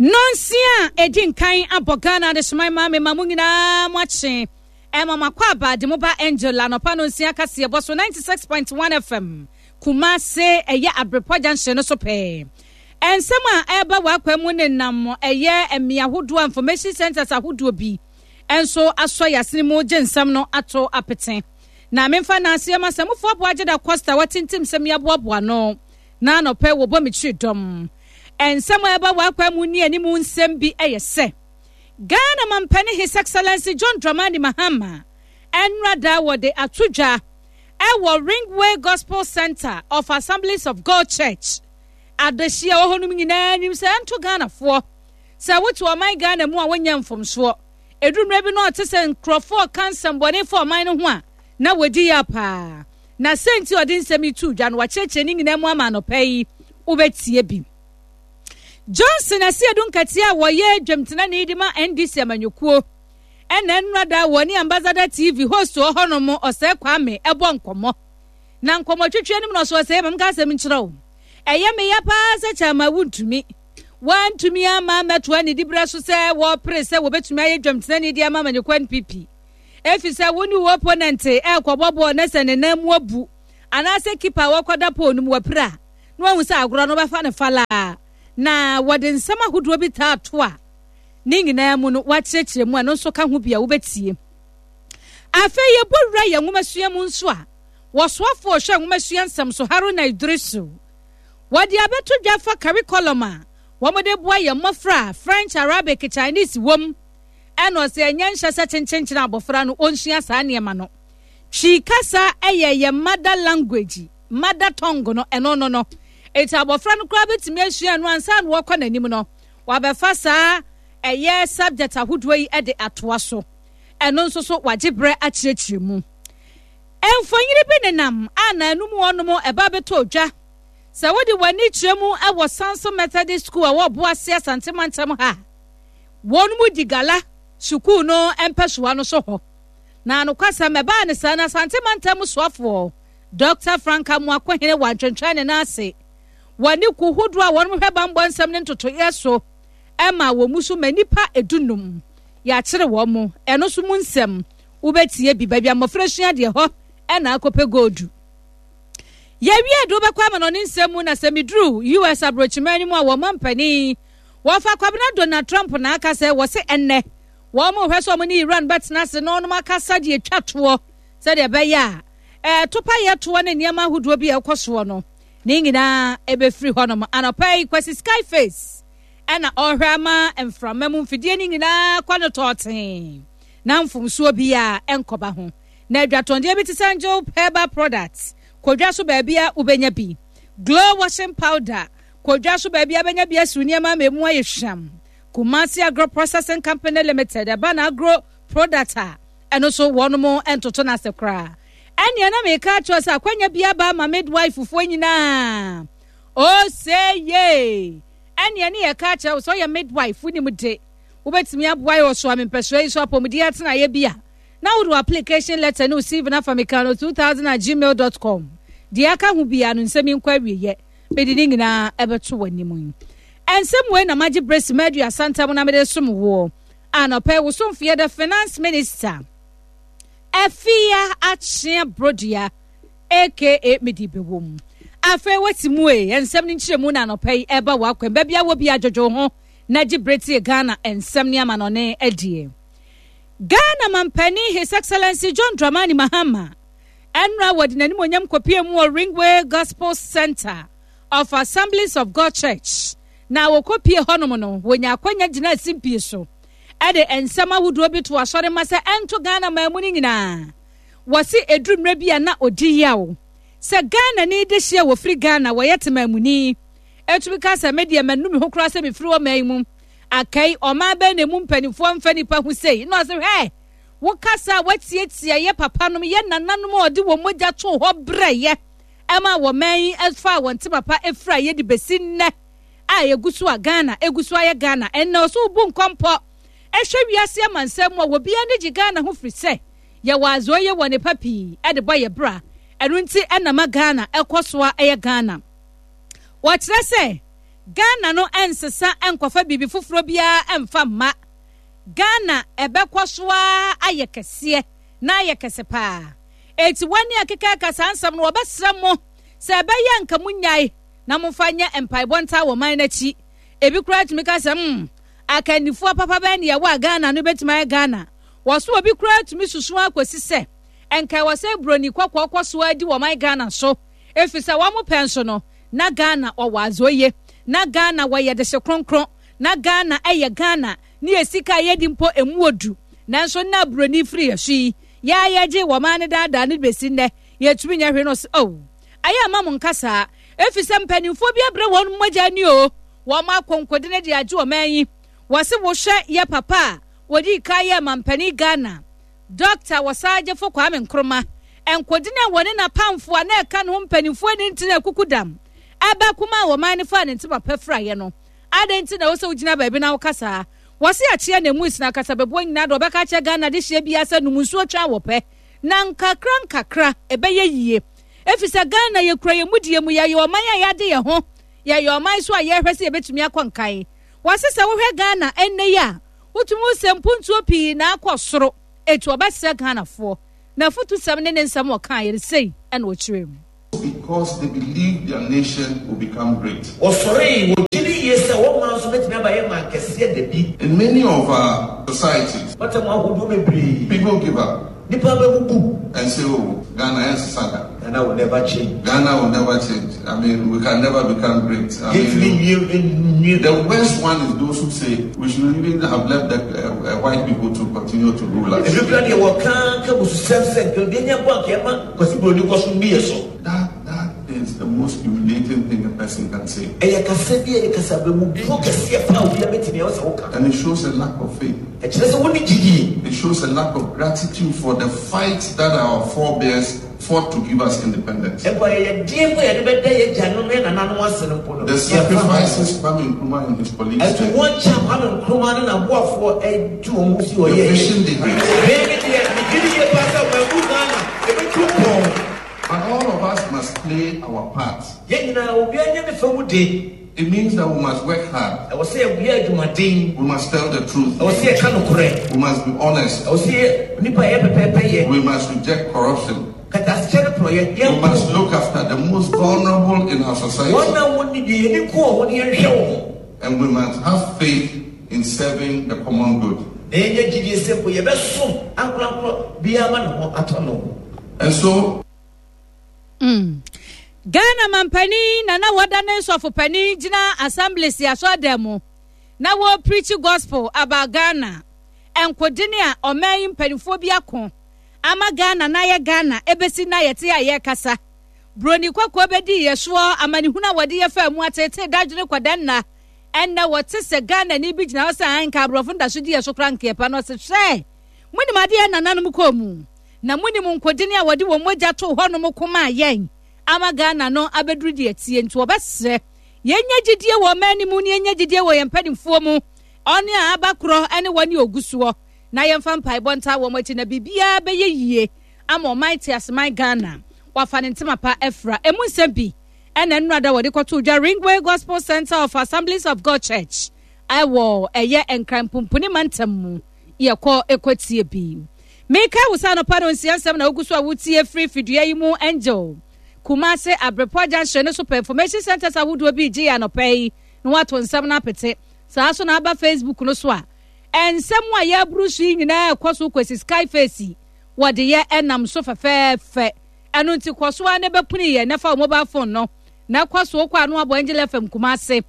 Nonsia edin kan abogana de smai mama mamungina mwache mama kwaba de moba angel anopa nonsia kase boso 96.1 FM Kumase eye Abrepo junction no so pe ensema eba wakwamu ne nam eye emia hodo information centers ahodo bi enso aso yasene mo gensam no ato apeten na memfa na asema samufo aboaje da costa watintim semia boaboa no na no pe wo bomichi dom ensema eba wakwamu ni animu nsem bi eyese Ghana mampani His Excellency John Dramani Mahama enrada wode atudwa ewo Ringway Gospel Center of Assemblies of God Church adehia wo honum nyina nim se ento Ghana fo se wotu o man Ghana mu a wonya mfomso edunre bi no otese nkrofo cancer bone for man no ho a na wodi ya pa na senti odin semi tu dwa no wa cheche ni nyina mu ama no pai ubetie bi Johnson asiedun katia woye dwemtena ne dima NDC amanyukuo enenrada woni ambassador TV host o honomo ose kwame ebo nkomo na nkomo twetwe nim no so se mam ka asem nkyerɛw eye me ya pa se chama wuntumi wantumi ama meto ani dibra so se wo pre se wo betumi aye dwemtena ne di ama amanyukuo NPP efi se woni wo opponent ekwobobo na se ne namu abu anase keeper wo koda po num wapra no ahu se agoro no befa ne fala na wade nsama hodo bi ta to a ningina mu no wakyekire mu ano so ka ho bia wo betie afa ye bowura ye nwomasua mu nso a wosoafo hwe nwomasua nsam so Haruna Idrisu wade abeto dwafa curriculum a womode boa ye mofra French, Arabic, Chinese wom eno se enyanhya sa chenchenchina abofra no onsua sa niema no chikasa ye mother language mother tongue no eno no eti abofra no kra betimi asua no ansa no wokɔ nanim no wabefa saa eye subject ahodo yi ede atoa so eno nso so wagibre akyerɛkyerɛ mu emfonyiri bi nenam ana anum wonom eba beto dwa sɛ wodi wani kyerɛ mu ɛwɔ Sanso Methodist School a wo boa se asantemantam ha wonum digala school no empesoa no so ho na no kwasa meba ne sa na asantemantam soafo Dr. Franka Mwakwahene wantwentwene na ase wani kuhudu a wonum hweba mbonsam ne ntoto yeso ema wo musu manipa edunum ya kire wo mo eno so mu nsem ubetie bi babia mofreshia de ho ena akope godu ye wie do bekwa ma no nsem na semidru US abrochimani mu a wo mampani wo fa kwabena Donald Trump na aka se wo se enne wo mo hweso mo ni Iran betna se no no makasa de atwato se de be ya topa ye to ne niam ahudo bi ekoso no ningina ebe free honom anopai kwesi Skyface ena ohwama emframam mfidie ningina kwano toten na mfumsuo bia enkoba ho na adwatonde bi tisanjo herbal products kodwa so ba bia ubenya bi glow washing powder kodwa so ba bia benya bia suniema memu ayehwam Kumasi Agro Processing Company Limited abana agro product eno so wonomo entoto na sekra enya na meka chosa kwanya bia ba ma midwife fufo nyina o say ye enya ne ye ka che so ya midwife ni mude ubetimi aboa yo so ampeso yi so apomudi atena ye bia na wo application letter no receive na famikano 2000@gmail.com dia ka hu bia no nsemi nkwa wiye bedini nyina ebeto wanimu ensem we na magi breast media santa mo na mede somwo anope wo somfie the finance minister Efia achia brodia aka medibewom afa watimu ensem ni nkyeremu na anopai eba wakwen ba bia wo bia jojo ho na gibreti Ghana ensem ni amanone adie Ghana mampani His Excellency John Dramani Mahama enra wadinani monyam kopie mu Ringway Gospel Center of Assemblies of God Church na wo kopie honom no wonya akwanya gina simpie so ade ensama hudo bi to asore masa ento Ghana mamuni nyina wasi edumre bia na odi yawo se Ghana ni de hia wo free Ghana wo yete mamuni etubi ka se media manumi ho kura se me free wo mayimu akai o ma ba na mu mpanifo mfani pa hu sei no se wo kasa watietia ye papa no ye nananom odi wo mogya to ho breye ema wo man asfa wonte papa efra ye di besinne a yegusu a Ghana egusu aye Ghana enna so bu nkompo ehwe wiase amansam wo bia ne gi Ghana ho firi se ye wazo ye wone papi e de boye bra enu nti enama Ghana ekoso a ye Ghana wo kire se Ghana no ensesa enkofa bibi fufuro bia emfa ma Ghana ebekwosoa ayekese na ayekese pa eti wani akeka kasa ansam no obesra mo se ebeye nka munyai na mfanya empaibonta wo man nachi ebi kura tumi kasa akanifo papa ba ne yawo Ghana no betima Ghana woso obi kura tumi susu akwasi se enka wose broni kwakwaso adi wo man Ghana so efisa wa mo penso no na Ghana owazoye na Ghana waye de sekronkron na Ghana eye Ghana ni esika yedi mpo emuodu nanso na broni free yeshi ya yeje wo man dada ne besi ne yetumi nya hwe no oh aya ma mun kasa efisa mpanimfo bi abre won mogya ni o wo ma konkode ne de age wo manyi wose wo hwe ye papa wodi kaye mampani Ghana Dr. Wasaje fo Kwame Nkrumah enkode ne woni na pamfo na eka no mpanimfo ni ntina kukudam aba kuma wo man fa ne ntima pefra ye no adenti na wo se ugina ba bi na wo kasa wose achie na mu isina kasa bebo nyina do beka che Ghana de hye bia sa numunsu atwa wo pe na nkakra ebeye yie efisa Ghana ye kura ye mudie mu ye yo man ya de ye ho ye yo man so aye hwese ye betumi akwankan wose se wo hwe Ghana enne ya utumu sempuntu opi na akosoro etu obese Ghana fo na futu sam ne nsam wo kan ye sei en wo chirem because they believe their nation will become great. In many of our societies, people give up and say, oh, Ghana is saga. Ghana will never change. Ghana will never change. I mean, we can never become great. I mean, the worst one is those who say we should even have left the white people to continue to rule us. That is the most humiliating thing a person can say. And it shows a lack of faith. It shows a lack of gratitude for the fights that our forebears fought to give us independence. The sacrifices Kwame Nkrumah and his colleagues took, the vision they had. And all of us must play our part. It means that we must work hard. We must tell the truth. We must be honest. We must reject corruption. We must look after the most vulnerable in our society. And we must have faith in serving the common good. And so Ghana mampani na wadane so for pani jina assembly siaso demo na wo preach gospel about Ghana enkodini a oman mpanifo bia ko ama Ghana na ye Ghana ebesi na yete aye kasa broni kwakwa bedi yeso amanihuna wode ye fa mu atete dadwene kwadanna enna wote se Ghana ni bi jina wasa anka brofo nda so di yeso kranke pa no se hwe muni made ye nananum ko mu na muni munkodini a wode wo mogya to ho no mokoma yen ama Ghana no abedru di etie nti obesre yenya gidie wo mani mu ne yenya gidie wo yempadimfo mu oni a abakro ene woni ogusuo na yemfa mpai bonta wo machi na bibia beye yie ama mighty as my Ghana wafa ne ntima pa efra emu nsembi ene nnu ada wode kwoto dwa Ringway Gospel Center of Assemblies of God Church awo eye enkrampumpuni mantam ye ko ekotie bi meka wusano paro nsiansam na ogusuo wutie free fidua yi mu angel Kumase Abrepo Junction Super Information Centers awudu obi ji anopei no wato nsam na pete saa so na aba Facebook no so a ensem wa ya brusu nyina ekoso kwesi Skyface wode ye enam so fefefe eno nti koso a ne bepuni ye nefa mobile phone no na kwaso kwa no abo Angel FM Kumase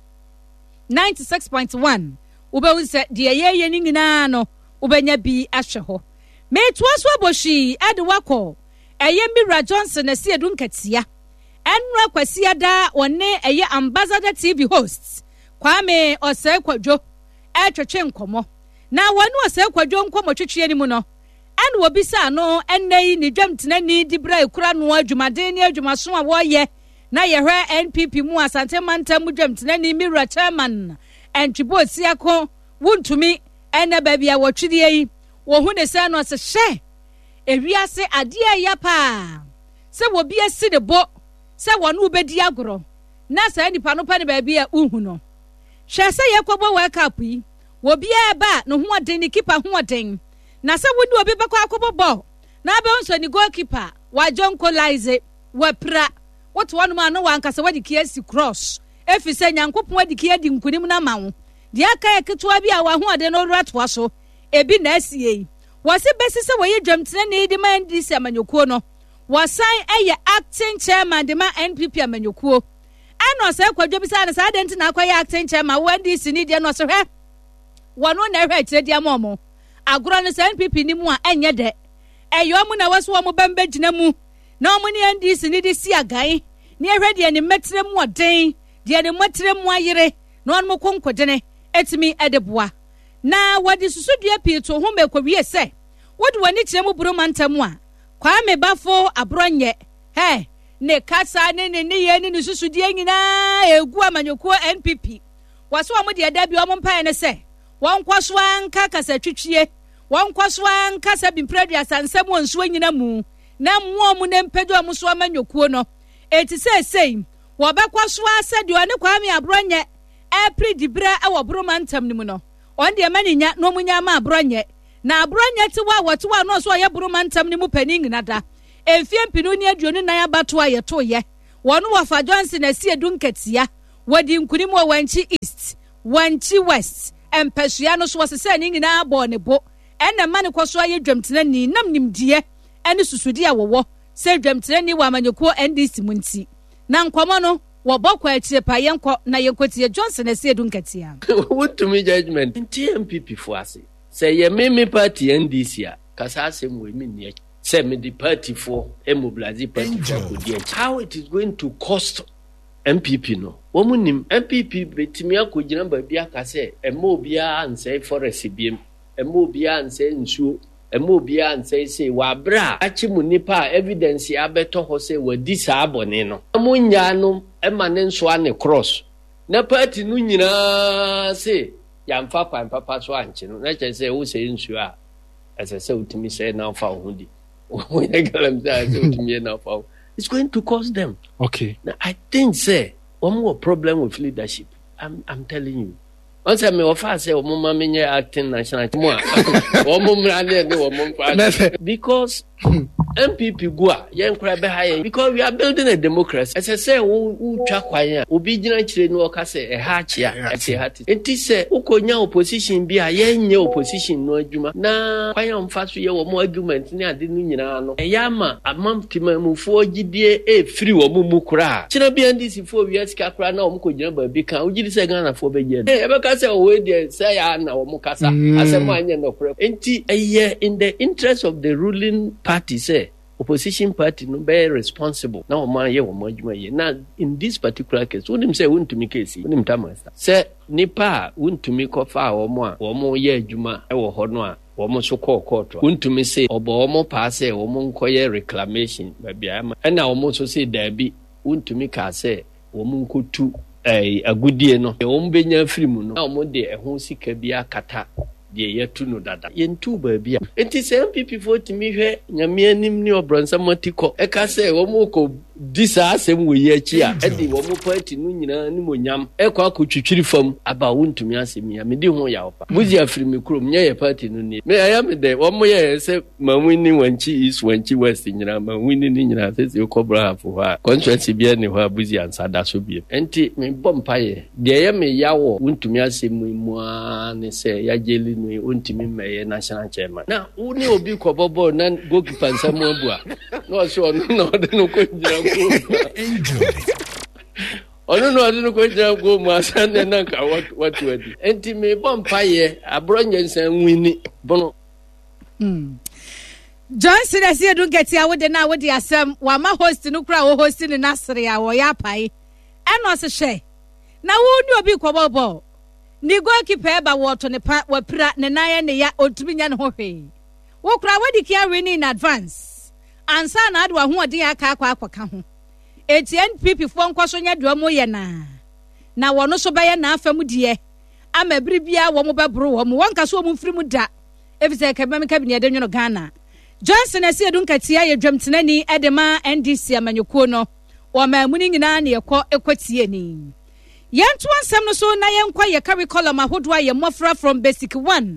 96.1 ubewuse de ye ni nyina no ubenya bi ahwe ho metuaso aboshi ade wako Eyemira Johnson na sie dun katia enra kwasia da one eye ambassador TV hosts Kwame Osekwadwo etwetwe nkomo na wonu Osekwadwo nkomo twetwe ni mu no en wo bisa no ennei ni dwamtena ni dibra ekura no adwumaden ni adwumaso a wo ye na ye hwe NPP mu asante mantam dwamtena ni Mira chairman entwibo siako wuntumi ene babia wo twedie yi wo hu ne se no se hye ewiase ade ya pa se wo bia si de bo se wonu bedi agoro na sa nipa no pa ne ba bia uhu no hwe se yekobo World Cup yi wo bia ba no ho aden ni keeper ho aden na se wodi obi bekọ akobobo na be onso ni goalkeeper wa John Colaize wa pra what one man no wanka se wadi kiasi cross efi se nyankopon wadi kiadi nkunim na mawo de aka eketoa bi a wa ho aden no ratwa so ebi na asie wase besi se wo ye dwamtene ne di man di se amanyokuo no wasan eye acting chairman de ma NPP amanyokuo ano se kwadwo bi sa na sa denti na akwaye acting chairman wandi sini de no so hwe wono na hwe kire dia momo agoro no se NPP ni mu a enye de eyo mu na waso wo bamba gina mu na omu ni NDC ni de si agan ni hwe de ni metre mu oden de ni metre mu ayire na on mu konkodene etimi edeboa na wadi susudua pieto ho mekwawie se wodi wani kire mu buru mantamu a Kwame Bafo abronye he ne kasa ne ye ne susudie nyina egu amanyokuo NPP waso amu de da bi omo mpae ne se won kwaso anka kasa twitwie won kwaso anka sa bi mpradu asansem wonso nyina mu na muo mu ne mpedu amuso amanyokuo no eti sei wo bekwaso ase de one Kwame abronye April dibra e wo buru mantam ni mu no on de maninya no munya ma abronye na abronye tiwa watowa no so ye buru mantam ni mu paning nada efie mpinu ni aduonu nan abato ayeto ye wonu wafa Johnson asi edunkatia wadi nkuni mu wanchi east wanchi west empesua no so wasese ni nyina abo ne bo ena mane kwaso aye dwamtena ni nam nimdie ene susudi a wowo se dwamtena ni wa manyekuo NDC munti na nkomo no wobokwa achie pa yenko na yenkotie Johnson asi edunkatia what to me judgment TMPP for us say ye me party NDC a kasa asem we me ne say me the party for mobilize party for how it is going to cost MPP no womunim MPP betimi akogina ba bia ka say emo bia ansay forest biem emo bia ansay nsuo emo bia ansay wa bra achi mu nipa evidence abeto ho say wadi sa abone no amunya no ema ne nso ane cross na party no nyina say yamfa kwan papa so anche no na che say wo say nsuo a ese say utimi say na fa ho di it's going to cost them. Okay. Now, I think, say, one more problem with leadership. I'm telling you. Once I may offer, say, acting national. Because MPP Gua, young crab high, because we are building a democracy. As I say, who track wire, obedient children work as a hatch, and this say, Ukonya opposition be a young opposition, no Juma. Now, I am fast with your more argument near the Nunano. A yama, a month to move for GDA, free or Mumukra. China be on this 4 years, Capra, no Muko, because we did say Ghana for the year. Ebekasa away there, say, Anna or Mukasa, as a man, no prep. And a year in the interest of the ruling party, say. Opposition party no be responsible na o man ye wo madwuma ye na in this particular case wonim say wontumi case wonim tamasta say nipa wontumi kofa wo mo a wo mo ye adwuma e wo ho no a wo mo so court wontumi say obo wo mo pa say wo mo nkoye reclamation ba bia ma na wo mo so say dabi wontumi ka say wo mo nkotu agudie no wo mo benya free mu no na wo mo de ehun sika bia kata de yetu no dada yentu ba bia enti say MPP vote mi hwe nyame anim ni obronsa matiko e ka say wo mo ko disa asem wo ye chi a e di wo mo party no nyina ni monyam e kwa akotwitwiri fam aba wontumi asem ya me di ho ya opa buzi afiri me krom nya ye party no ni me aya me de wo mo ye say mawini wanchi east wanchi west nyina mawini ni nyina say okobra afo ha constituency bia ni ho buzi ansada so bia enti me bompa ye de ye me yawo wontumi asem mu a ne say ya jeli no wontumi meye national chairman na uni obi kobobo na goalkeeper nsamo abua no so no de no ko jira ono no ade no ko jira go mu asane na ka what wadi enti me bompa ye abronye nsan wini bono Johnson as you don't get here with the now with the asem wa ma host no kra wo host ni nasre ya wo ya pai eno se hwe na wo ni obi kobobo ni goalkeeper ba wato ne pa wapira ne naye ne ya otumi nya ne ho hwe wo kra wadi kia win in advance ansa na ade wa ho ode aka akwa ho NPP fo nkoso nya do mo ye na wono so baye na afam die ama biribia wo mo bebro wo mo wonka so mo mfiri mu da efise kabam kabine de nwono Ghana Johnson asi edunkatia ye dwamtenani edema NDC amanyekuo no wama muni nyina na yekọ ekwatie ni yentu ansem no so na yenkwa ye curriculum ahodo aye mofra from basic 1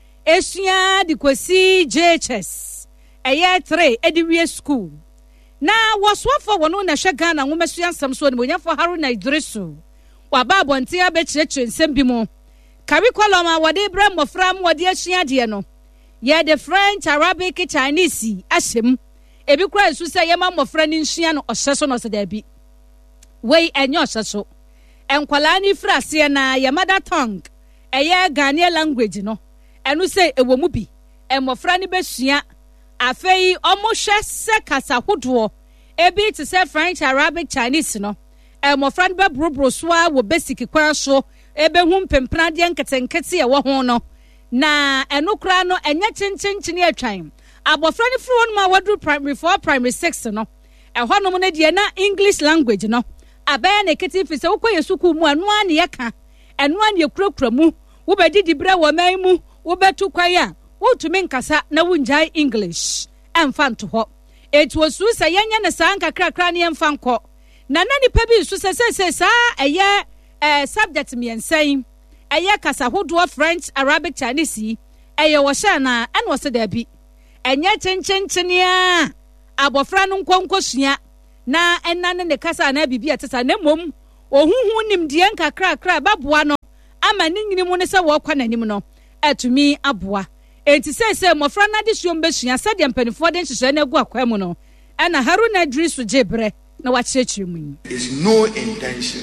esua di kwesi JHS eye 3 ediwie school na wasofo wono na hwe Ghana nwomesua ansem so ni bonyafo Haruna Idrisu wa babo ntia be kyerɛkyerɛ nsem bi mu curriculum a wode bra mofra mu wode asua de no ye the French, Arabic, Chinese ahyem ebi kura esu sɛ yɛma mofra ni nsua no ɔhyɛ so no sɛ da bi wei enyo ɔhyɛ so enkwala ni frase na ye mother tongue eye Ghanaian language no enu sɛ ewo mu bi mofra ni besua afei ɔmo hwɛ sɛ kasa hodoɔ ebi te sɛ French, Arabic, Chinese no mofra ni bebrobro so a wo basic kwan so ebe hu mpempena de nketenkete ye wo ho no na enu kra no enye chinchinchini atwan abofra ni fro no ma wadu primary 4 primary 6 no ɛhɔ no ne de na English language no abaya na kete fi sɛ wokɔ yesuku mu anu an ye ka enu an ye kurakura mu wo be didi bre wo man mu wo betu kwai a wo tumi nkasa na wunjai English emfa nto hɔ etu osu sɛ yenye ne saa nkakrakra ne emfa nkɔ na nipa bi su sɛ saa ɛyɛ subject miɛnsɛn ɛyɛ kasa hodoɔ French, Arabic, Chinese ɛyɛ wɔhyɛ na ɛna wɔsɛ da bi ɛnyɛ kyenkyenkyenia abɔfra no nkɔnkɔsua na ɛna ne kasa na bibi atesa na mmom ohuhu nimdeɛ nkakrakra baboa no ama ne nyini mu ne sɛ wɔkɔ nanim no atumi aboa enti sɛ mmɔfra na de suom besua sɛ de mpanifoɔ de nhyehyɛ na gu akwa mu no ɛna Haruna Idrisu Jebre na wakyerɛkyerɛ mu is no intention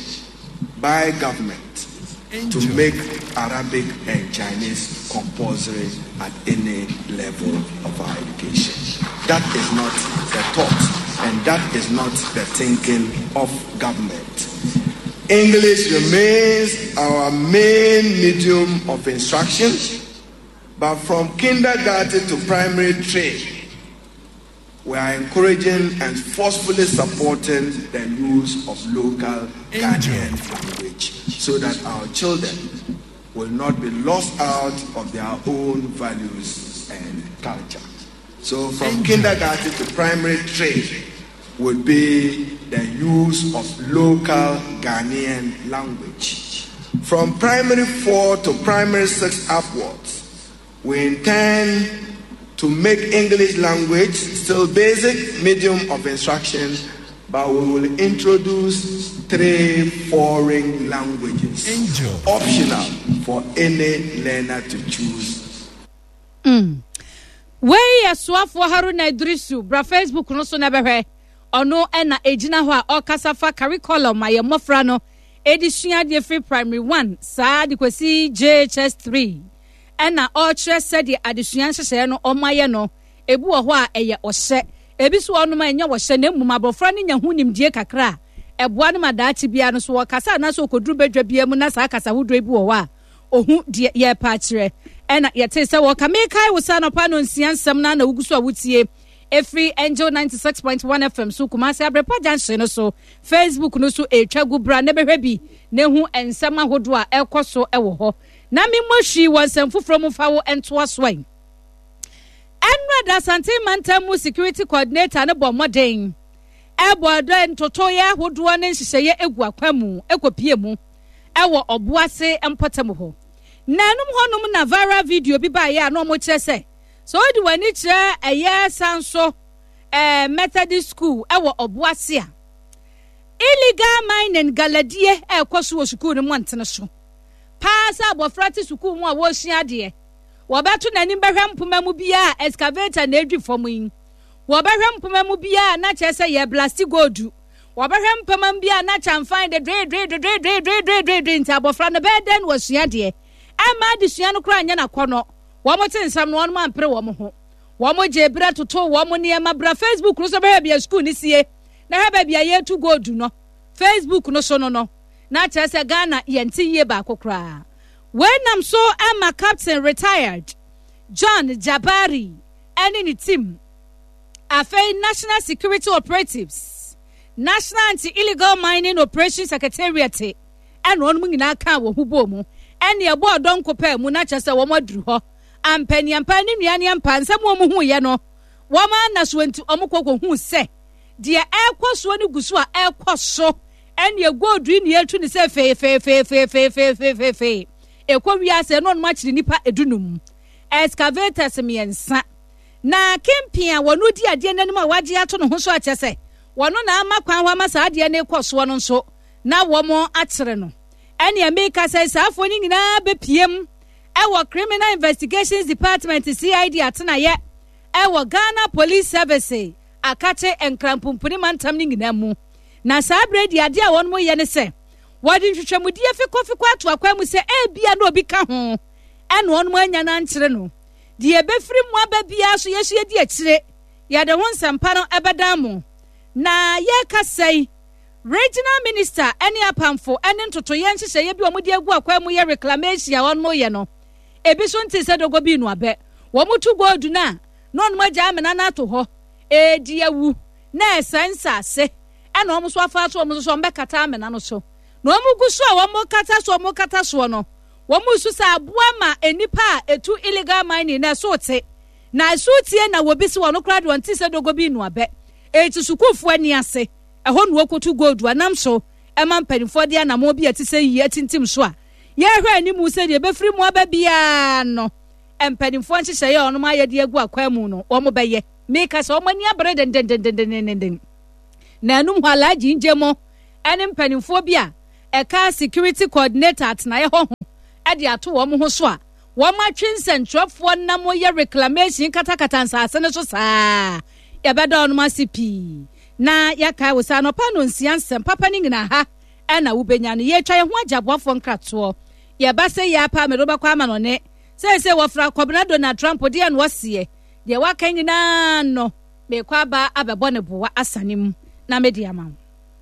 by government to make Arabic and Chinese compulsory at any level of our education. That is not the thought, and that is not the thinking of government. English remains our main medium of instruction, but from kindergarten to primary 3, we are encouraging and forcefully supporting the use of local Ghanaian language so that our children will not be lost out of their own values and culture. So from kindergarten to primary 3 would be the use of local Ghanaian language. From primary 4 to primary 6 upwards, we intend to make English language still basic medium of instruction, but we will introduce 3 foreign languages, optional for any learner to choose. Wei aswafo Haruna Idrisu bra Facebook no so na behwe ono na ejina ho a okasafa curriculum aye mofra no edisua de free primary 1 saa de kwesi JHS 3 ena ochre said the addition hyehyɛ no omaye no ebu wo ho a eye ohye ebi so ono ma enya wo hye na mmum abofra ne nya hu nimdie kakra eboa no madaachi bia no so wo kasa na so koduru bedwa bia mu na saa kasa hodo ebi wo wa ohu de ye pa kire ena yete se wo kamekai wo sa no pa no nsia nsam na wuguso a wutie every Angel 96.1 FM so Kumasi Abrepa Junction no so Facebook no so etwa gubra na behwe bi na hu ensam ahodo a ekoso ewo ho na me moshi wansam foforo mu fa wo ento aswan enra da sante mantamu security coordinator ne bo moden ebodo entoto ya ahodo ne nhyehyeye egu akwamu ekopie mu ewo oboase empotem ho nanum honum na viral video bi ba ya na mo kyerese so di wani kyerɛ ɛyɛ sanso Methodist school ɛwɔ oboase a illegal mining galadie ɛkɔso wɔ school no montene so paasa abɔfra te school mu a wɔhyia de wɔbɛto nanim bɛhwɛ mpoma mu bia excavator na edwi fam yi wɔbɛhwɛ mpoma mu bia na kyerɛ sɛ yɛ plastic gold wɔbɛhwɛ mpoma mu bia na chamfan de dre nti abɔfra no bɛden wɔhyia de ama de sua no kora anya na kɔnɔ wɔn te nsam no wɔn ampere wɔn ho wɔn gye bere toto wɔn nneɛma bra Facebook no so bɛyɛ bia school ni sie na ha ba bia yɛ tu gold no Facebook no so no na kyerɛ sɛ Ghana yɛnti yie ba akokora wenam so ama captain retired John Jabari ɛne ne team afei National Security Operatives National Anti-Illegal Mining Operation Secretariat ɛna wɔn nyinaa ka wɔ ho bɔ mu ɛne ɛbɔ ɔdɔn kopɛ mu na kyerɛ sɛ wɔn aduru hɔ ampaniampa ne nuane ampa nsɛm wɔn hu yɛ no wɔn ana so nti wɔn kokɔ hu sɛ de ekwoso ni guso a ekwoso ene egodu ni etu ni se fe ekwo wiase no ma chiri nipa edunum excavators miensa na kempia wono di ade nanim a waje ato no ho so akyese wono na amakwan ho amasa ade ne ekwoso no nso na womo akyere no ene ameka sai safo ni nyina bepiem ewo criminal investigations department CID atena ye ewo Ghana Police Service akate enkrampumpuni mantam ni nyina mu na sabre di ade a wono ye ne se wadi twetwamudi afiko ato akwamu se bia na obi ka ho ene wono anya na nkyere no de ebefiri mu ababia so yesu ye di akyire ya de won sampa no ebedam na ye kasai regional minister ene apamfo ene ntoto ye nhyehyɛ ye bi omudi agu akwamu ye reclamation ya wono ye no ebi so nti se dogo bi no abe wo mutu godu na no no magya amena na to ho di awu na esensa ase ene omo so afa so omo so mbekata amena no so no omo guso a omo kata so no womu susa aboa ma enipa etu illegal mining na so te na so tie na wobisi wono kra de nti se dogo bi no abe eti sukufu ani ase eho no okotu gold anam so ema mpanifo de na mo bi atise yi atintim so a ye hwe ani mu se de befiri mu ababia no empanifo nhyehyɛ ye ono ma ye de agu akwamu no wo mo beye meka se wo mani abre den na anum halaji njemo ene mpanifo bi a eka security coordinator atna ye ho ade ato wo mo ho so a wo ma twensentwefo na mo ye reclamation katakata nsase ne so saa ya beda ono masipi na ya kai wo sa no pa no nsiansem papa ni ngina ha na wo benya no ye twa ye ho ajaboafo nkrato ye ba se ya pa me roba kwa ma no ne se wo fra kobna Donald Trump de no wase de wa kan nyina no me kwa ba abebo ne boa asanim na media ma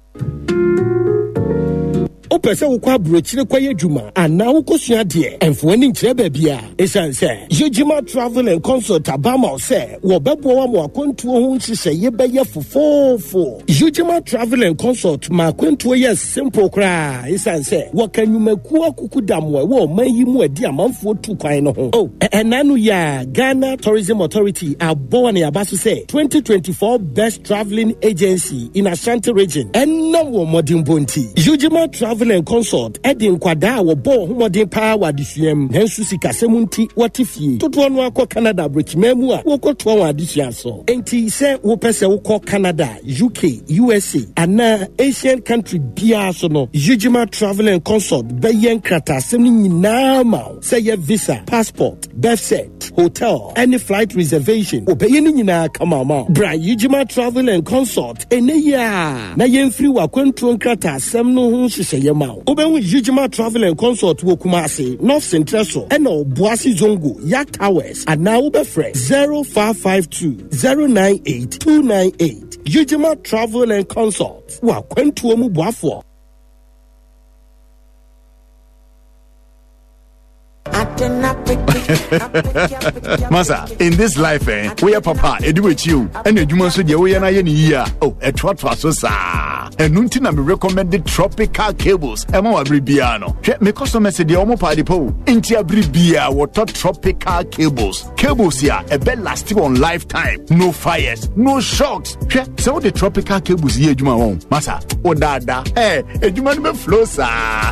Opese ukwa brochire kwa yejuma ana ukosua de enfo ani nkyere baabia esanse Yejuma Travel and Consult abama se wo bebo wa mo akontuo ho nhyehyɛ ye bɛyɛ fofofo Yejuma Travel and Consult ma akontuo ye simple kra esanse wo kanyumaku akukudamwe wo manyi mu adi amanfo tu kwan no ho enanu ya Ghana Tourism Authority abowa na yabaso se 2024 best traveling agency in Ashanti region enna wo modern bonti Yejuma Travel and Consult edin kwada wo bo homodin pa wadisuam nansu sikasemunti watifie toto no akọ Canada brechimemu a wo koto wa adisua so enti se wo pese wo kọ Canada UK USA ana Asian country bia so no Yejuma Travel and Consult beyen krata sem nyina ma say ye visa passport birth cert hotel any flight reservation obeyen nyina kama ma bra Yejuma Travel and Consult eneya na yemfiri wa kwantuo krata sem no ho hyehyɛ ma obenwu Yejuma Travel and Consult wo Kumasi North Central so ena Obuasi Zongo Yak Towers and now ubefre 0552 098 298 Yejuma Travel and Consult wa kwantuo mu boafo Masa, in this life, we are papa, edu with you, and you must do the way na year. Oh, a trot so sa. And nuntina me recommended tropical cables. Emo abribiano. Me customer said the omo party po. Inti abribia water tropical cables. Cables here, a bed lasting on lifetime. No fires, no shocks. So the tropical cables here, Juma home. Masa, odada. Juma me flow sa.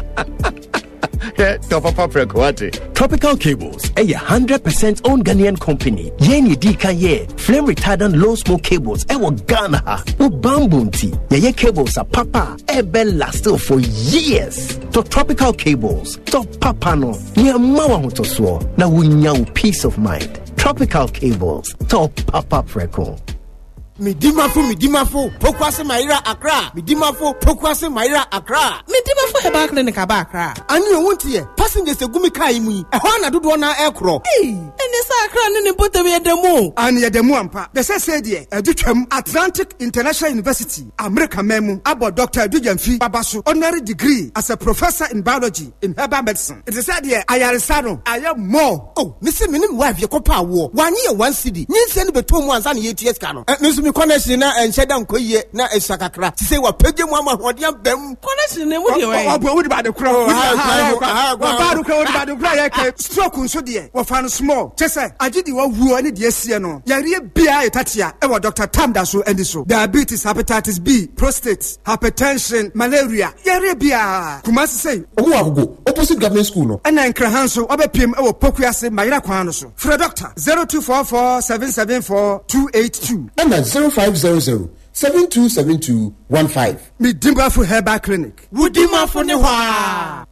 Tropical Cables, a 100% owned Ghanaian company. Yeni Dika ye, flame retardant low smoke cables, Ghana, Ubambunti. Ye cables are papa, bell lasted for years. To Tropical Cables, to Papano, near Mawa Motoswo, na wunyau peace of mind. Tropical Cables, to Papa Freco. Midimafo, Pokwase Maira Accra. Midimafo, Pokwase Maira Accra. Midimafo Heba Clinic Accra. And you want here, passengers a Gumikaimu, a Hana do one aircraft. Hey, and this Accra and put away the moon. And yet the Muampa, the Sadia, a Duchem, Atlantic International University, America Memu, about Dr. Dujanfi Babasu, honorary degree as a professor in biology in herbal medicine. It is said here, I am more. Oh, Mr. Minim wife, your copa war. 1 year, 1 city. You send between 1 and 8 years. Me connection na encheda nkoye na esakakra ti say wa pege mu ama hodiam bam connection ne wodi we wodi ba de kro wa ba do kro wodi ba do kro ya ka stroke nso de wa fa no small chese agidi wa wuo ne de asie no yare bia etatia e wo Dr. Tamda so andi so diabetes, hepatitis B, prostate, hypertension, malaria yare bia Kumasi say owo agogo opposite government school no ena nkrahan so obepiem e wo Pokuase mayira kwan no so frɛ doctor 0244 774 282 ena 0500 727215 me Dimbafu Herbal Clinic Wudimafo ne hwa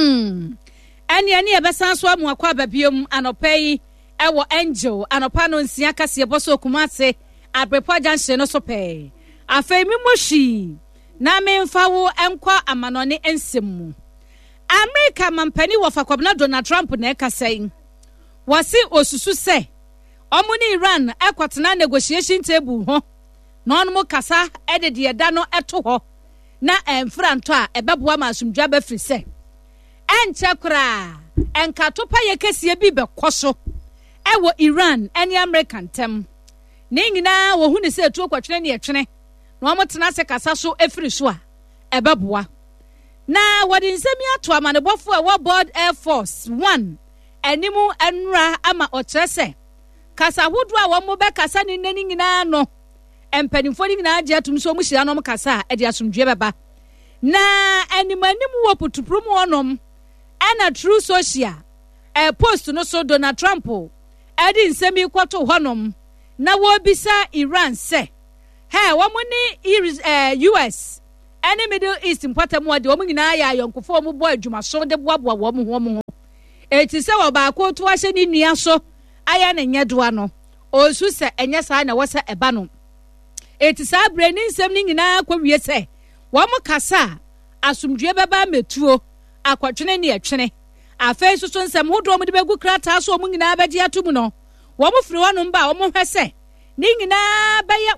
Ani ebesan so amu akwa babiom anopai ewo Angel anopa no nsia kase boso Kumase Abrepo Junction no so pe afei mi moshi na me mfawo enkwa amanone ensemu America mampani wofa kwabna Donald Trump na ekasai wasi osusu se omuni Iran ekwatena negotiation table ho na onmo kasa edede eda no eto ho na emfranto a ebeboa masumdwa ba firi se enchekra enkatopa yekesie bi bekoso ewo Iran ene American tem ne nyina wo hu ne se etu kwatwene ne etwene na omotena se kasa so efiri so a ebeboa na wadi nsemi ato amanebofo e wo board Air Force 1 enimu enra ama okyerese kasa hudu a wo mo be kasa ne nani nyina no empanimfo ni nyina agye atum so mu hyia no kasa e de asomdwe beba na animanimu wo putuprum onom ena True Social post no so Donald Trump edi nsemi kwato honom na wo bisa Iran se he wo mu ni US any Middle East mpatam de wo nyina ya yonkofo mo bo adwuma so de boaboa wo mo eti se wo ba ko to ahye ni nua so aya na nyedoa no osu se enye sa na wasa eba no eti sa breni nsem ni nyina kwawie se wo mo kasa asomdwe beba metuo akwatwene ne etwene afei so nsem hodo mo de begu krata so mo nyina bagye atum no wo mo firi wono mba wo mo hwese ni nyina baye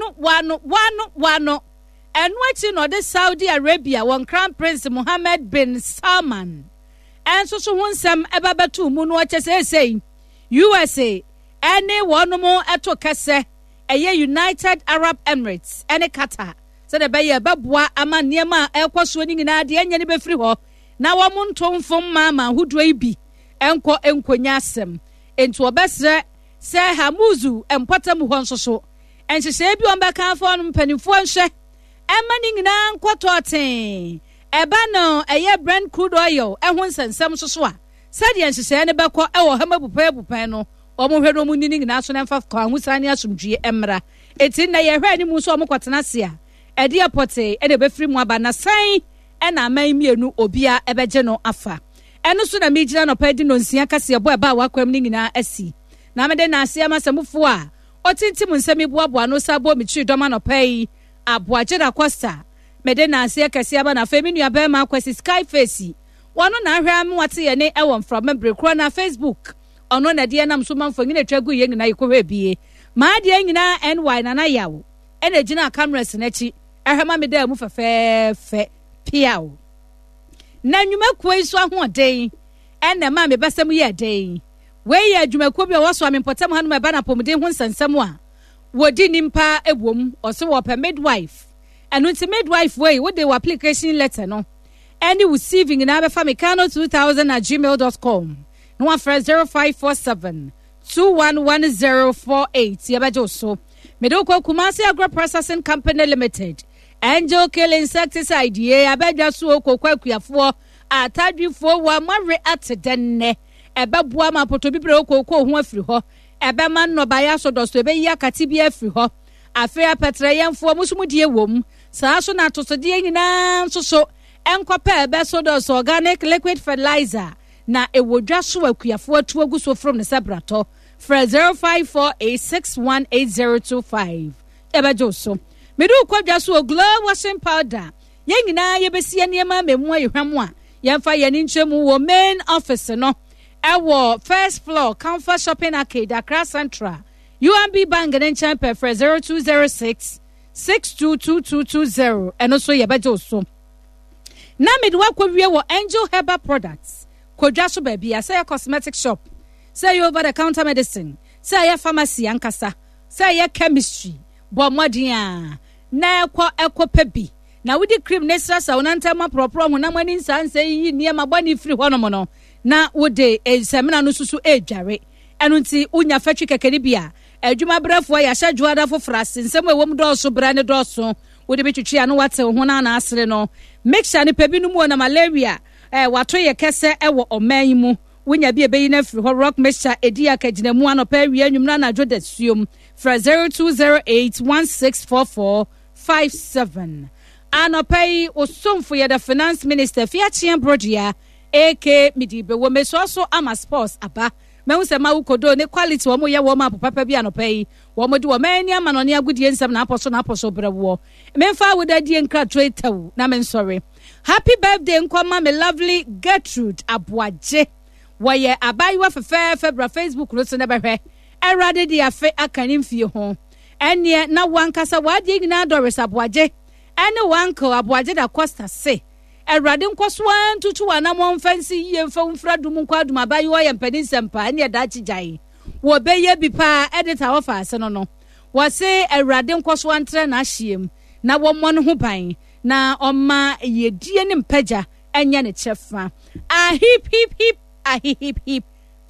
wano enu achi no de Saudi Arabia won Crown Prince Mohammed bin Salman enso so hunsem ebabetu mu no achesesei USA ene wono mo eto kese eye United Arab Emirates ene Qatar se de baye baboa ama niema ekoso ni nyina de enya ne befiri ho na wo mo ntomfom mama hudo ibi enko enkonya asem ento obesre se hamuzu empatam ho nso so enhyehyɛ bi on beka afọ no mpanimfo nhwe ema ni nyina nkototen eba no eye Brent crude oil ehun sensem so a sade enhyehyɛ ne bɛkɔ ɛwɔ hamabupa no omo hwɛ no mu ni nyina so na mfa kwa ahusane asomdwie emra eti na ye hwɛ ni mu so omo kwatena se a ede apote ede befiri mu aba na san ɛna aman mienu obia ebegye no afa ɛno so na megyina no padi no nsia kase ebo eba wakwam ni nyina asi na mede na asia masamufo a otintim nsɛm boaboa no sabo mitri dɔma no pai aboagye da Costa mede na asia kase aba na femi nua ba ma kwasi Skyface wono na ahwɛ am wate ye ne ɛwɔ from membrekro na Facebook ono na de nam so manfo nyina twagu ye nyina yekɔhwɛ bie ma de nyina NY na na yawo ɛna gina cameras na chi ɛhwɛ ma mede mu fɛfɛɛfɛ piao na nwuma kuoi so ahoden ɛna ma me basam yɛ den we ya adwumakuo bi a wɔso amempotam hanum eba na pomden ho nsensem a wodi nimpa ebom ɔse wɔ pɛ midwife ɛno nti midwife we wo de application letter no any receiving na befa mekano 2000@gmail.com no one for 0547 211048 yabajo so medoko Kumasi Agro Processing Company Limited Angel Kill Insecticide ye abadwa so kokwakuafo atadwifo wa mare atedenne ebabua ma potobibre okoko ho afiri ho ebema nnobaya so dosto ebeyi akati bi afiri ho afia petreyemfo musumudie wom saa so na atosode nyina nsoso enkopa ebe so dosto organic liquid fertilizer na ewodwa so akuafo atu agu so from ne sabrato for 0548618025 ebejo so medu kwadwa so glow washing powder ye nyina yebesie niema memu ayehwam a yemfa ye ni nchemu wo main office no ewo first floor Comfort Shopping Arcade Accra Central UMB Bank and Champion for 0206 622220 and also yebejo so na medwa kwawie wo Angel Herbal Products kodwa so ba bia say cosmetic shop say over the counter medicine say pharmacy ankasa say chemistry bo modern na ekopa bi na wudi cream nesra sa wonanta ma propro ho na mani nsa nsa yi niema bani firi hono no na wode semina no susu edware ɛno nti unya fatwi kekere bia adwuma brafo ya hya dwoada fofrase nsɛm ewom dɔɔso bra ne dɔɔso wo de betwitwi ano wate ho na na asere no make sure ne pebi no mu na malaria wato ye kese ewo oman mu wonya bi ebeyi na firi ho rock mixture edi akagina mu anopa wi anwum na adwo da suom fra 0208164457 anopa yi osomfo ye the finance minister Fiachia Brodia AK Midibe wo mesoso ama sports aba mehu se ma ukodo ne quality wo mo ye wo ma papa bi anopa yi wo mo di wo mani ama no ne agudie nsam na aposo brewo memfa wo da die nkra tretawu na men sorry. Happy birthday nkoma me lovely Gertrude Abuaje woye abayiwa febra Facebook ro se ne behwe erade di afe akanim fie ho ene na wankasa wade nyina Doris Abuaje ene wanko Abuaje da Costa se erade nkoso antutu anamon fancy ye mfra dum nkwadum abayiwa ye mpani sempa ene da chijai wo beye bi pa editor of ase no wo se erade nkoso antre na ahiem na wo mo no ho ban na oma yedie ne mpaja anya ne chefa hip hip hip hip hip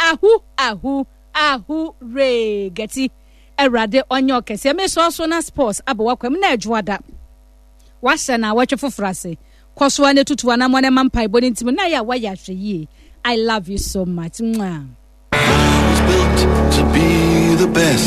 ahu re geti erade onyo kese me so na sports abawa kwam na adwoada wahye na watwe frase koso ane tutuwa na mone mampai boni ntim na ya wa ya hwe. I love you so much. Mwah. I was built to be the best.